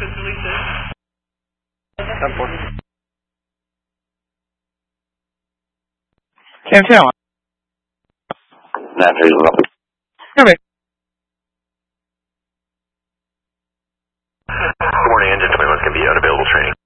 Sam 2. Okay. Good morning, engine 21 can be unavailable training.